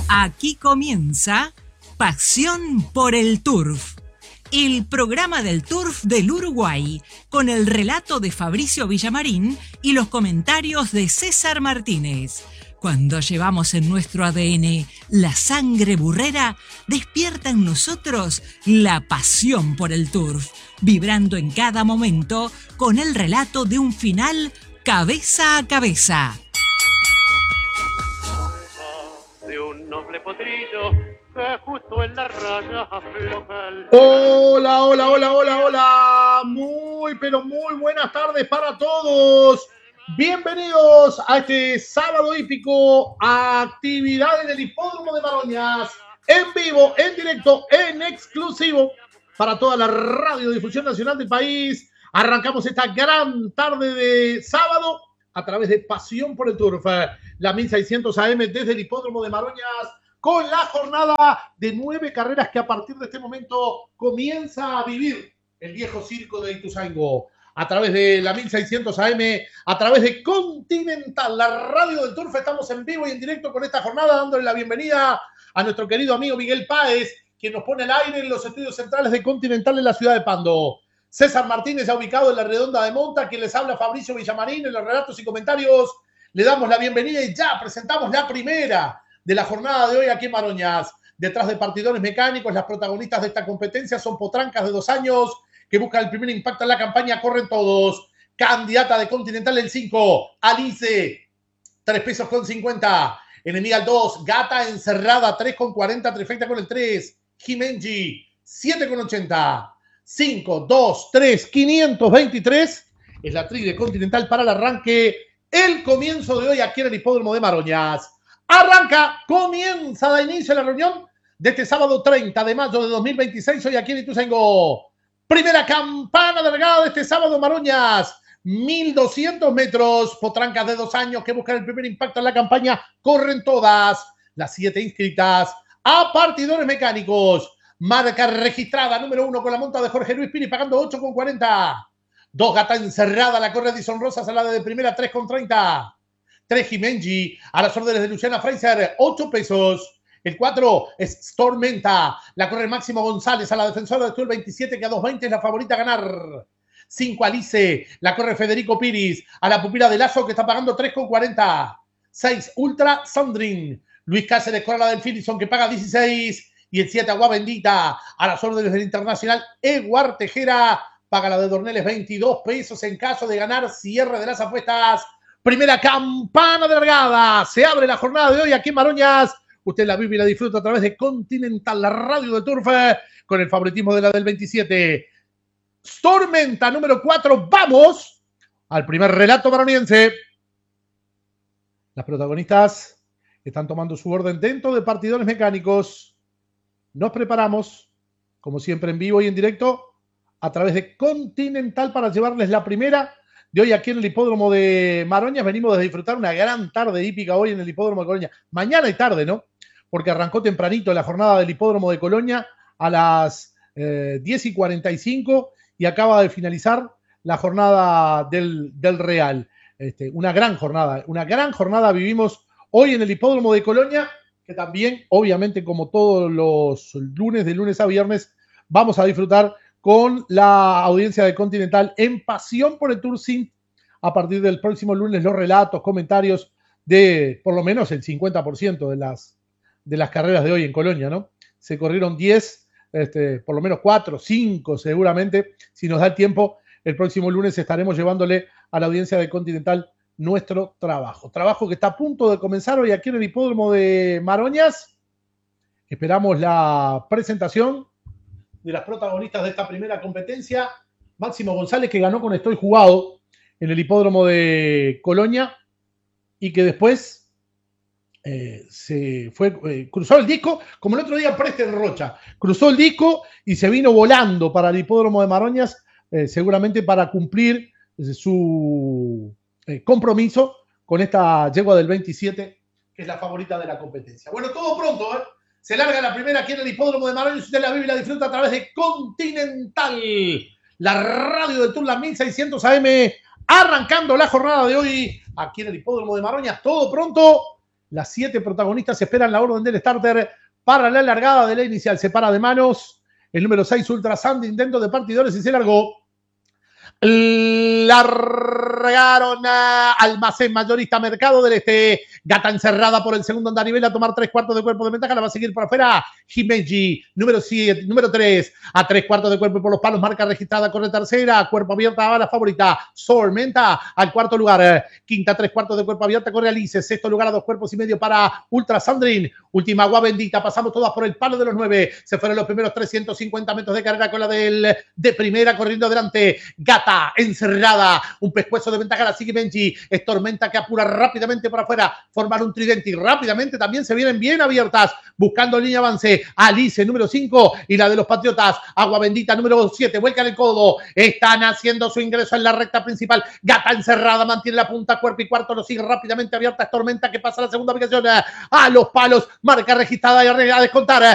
Aquí comienza Pasión por el Turf, el programa del Turf del Uruguay, con el relato de Fabricio Villamarín y los comentarios de César Martínez. Cuando llevamos en nuestro ADN la sangre burrera, despierta en nosotros la pasión por el turf, vibrando en cada momento con el relato de un final cabeza a cabeza. De un noble potrillo que justo en la raya afloja el... Hola. Muy, pero muy buenas tardes para todos. Bienvenidos a este sábado hípico, actividad en el Hipódromo de Maroñas, en vivo, en directo, en exclusivo para toda la radiodifusión nacional del país. Arrancamos esta gran tarde de sábado a través de Pasión por el Turf, la 1600 AM desde el Hipódromo de Maroñas, con la jornada de 9 carreras que a partir de este momento comienza a vivir el viejo circo de Ituzaingó. A través de la 1600 AM, a través de Continental, la radio del Turf, estamos en vivo y en directo con esta jornada, dándole la bienvenida a nuestro querido amigo Miguel Páez, quien nos pone al aire en los estudios centrales de Continental en la ciudad de Pando. César Martínez, ya ubicado en la Redonda de Monta, quien les habla Fabricio Villamarín en los relatos y comentarios. Le damos la bienvenida y ya presentamos la primera de la jornada de hoy aquí en Maroñas. Detrás de partidores mecánicos, las protagonistas de esta competencia son potrancas de 2 años que buscan el primer impacto en la campaña. Corren todos. Candidata de Continental el 5, Alice, 3 pesos con 50. Enemiga el 2, Gata encerrada, 3 con 40, trifecta con el 3. Jimenji, 7 con 80. 5, 2, 3, 523. Es la tri de Continental para el arranque. El comienzo de hoy aquí en el Hipódromo de Maroñas. Comienza, da inicio la reunión de este sábado 30 de mayo de 2026. Hoy aquí en Ituzaingó. Primera campana de largada de este sábado en Maroñas. 1200 metros. Potrancas de 2 años que buscan el primer impacto en la campaña. Corren todas. Las 7 inscritas a partidores mecánicos. Marca registrada, número 1 con la monta de Jorge Luis Pini, pagando 8 con 40. 2 Gata encerrada, la corre Edison Rosas a la de primera, 3 con 30. 3 Jimenji, a las órdenes de Luciana Fraser, 8 pesos. El 4 es Stormenta, la corre Máximo González a la defensora de Tour 27, que a 2.20 es la favorita a ganar. 5 Alice, la corre Federico Piris, a la pupila de Lazo, que está pagando 3 con 40. 6 Ultra Sandrin, Luis Cáceres corre a la del Finison, que paga 16. Y el 7, Agua Bendita, a las órdenes del Internacional, Eguar Tejera, paga la de Dorneles 22 pesos en caso de ganar. Cierre de las apuestas. Primera campana de largada. Se abre la jornada de hoy aquí en Maroñas. Usted la vive y la disfruta a través de Continental, la radio del Turf, con el favoritismo de la del 27. Stormenta, número 4. Vamos al primer relato maroniense. Las protagonistas están tomando su orden dentro de partidores mecánicos. Nos preparamos, como siempre, en vivo y en directo, a través de Continental para llevarles la primera de hoy aquí en el Hipódromo de Maroñas. Venimos de disfrutar una gran tarde hípica hoy en el Hipódromo de Colonia. Mañana y tarde, ¿no? Porque arrancó tempranito la jornada del Hipódromo de Colonia a las 10:45 y acaba de finalizar la jornada del Real. Una gran jornada vivimos hoy en el Hipódromo de Colonia, que también, obviamente, como todos los lunes, de lunes a viernes, vamos a disfrutar con la audiencia de Continental en Pasión por el Tour Sim. A partir del próximo lunes, los relatos, comentarios de por lo menos el 50% de las carreras de hoy en Colonia, ¿no? Se corrieron 10, por lo menos 4, 5 seguramente. Si nos da el tiempo, el próximo lunes estaremos llevándole a la audiencia de Continental nuestro trabajo que está a punto de comenzar hoy aquí en el Hipódromo de Maroñas. Esperamos la presentación de las protagonistas de esta primera competencia. Máximo González, que ganó con Estoy Jugado en el Hipódromo de Colonia y que después cruzó el disco, como el otro día Preston Rocha, cruzó el disco y se vino volando para el Hipódromo de Maroñas, seguramente para cumplir su compromiso con esta yegua del 27, que es la favorita de la competencia. Bueno, todo pronto, ¿eh? Se larga la primera aquí en el Hipódromo de Maroñas. Usted la vive y la disfruta a través de Continental, la radio del Tour, la 1600 AM, arrancando la jornada de hoy aquí en el Hipódromo de Maroñas. Todo pronto Las 7 protagonistas esperan la orden del starter para la largada de la inicial. Se para de manos el número 6, Ultra Sandy, intento de partidores y se largó. Largaron a Almacén Mayorista Mercado del Este. Gata encerrada por el segundo andarivel a tomar 3/4 de cuerpo de ventaja. La va a seguir por afuera Himeji, número 3, a 3/4 de cuerpo por los palos. Marca registrada, corre tercera. Cuerpo abierta a la favorita Sormenta al cuarto lugar. Quinta, 3/4 de cuerpo abierta, corre Alice. Sexto lugar a 2 cuerpos y medio para Ultra Sandrin. Última agua bendita. Pasamos todas por el palo de los 9. Se fueron los primeros 350 metros de carrera con la de primera corriendo adelante. Gata encerrada, un pescuezo de ventaja, la sigue Benji, es Tormenta que apura rápidamente por afuera, formar un tridente y rápidamente también se vienen bien abiertas, buscando línea avance, Alice número 5 y la de los Patriotas, Agua Bendita número 7, vuelcan el codo, están haciendo su ingreso en la recta principal, Gata encerrada, mantiene la punta, cuerpo y cuarto, lo sigue rápidamente abierta, es Tormenta que pasa a la segunda ubicación, a los palos, marca registrada y a descontar,